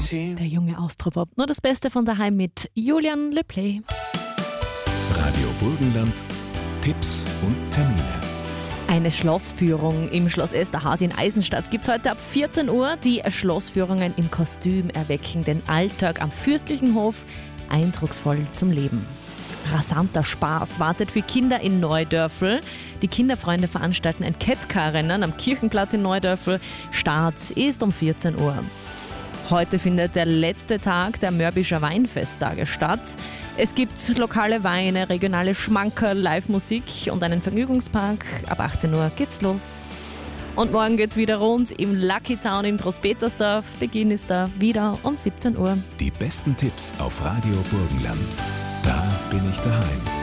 Der junge Austropop. Nur das Beste von daheim mit Julian Le Play. Radio Burgenland, Tipps und Termine. Eine Schlossführung im Schloss Esterházy in Eisenstadt gibt es heute ab 14 Uhr. Die Schlossführungen im Kostüm erwecken den Alltag am fürstlichen Hof eindrucksvoll zum Leben. Rasanter Spaß wartet für Kinder in Neudörfl. Die Kinderfreunde veranstalten ein Kettcar-Rennen am Kirchenplatz in Neudörfl. Start ist um 14 Uhr. Heute findet der letzte Tag der Mörbischer Weinfesttage statt. Es gibt lokale Weine, regionale Schmankerl, Live-Musik und einen Vergnügungspark. Ab 18 Uhr geht's los. Und morgen geht's wieder rund im Lucky Town in Großpetersdorf. Beginn ist da wieder um 17 Uhr. Die besten Tipps auf Radio Burgenland. Da bin ich daheim.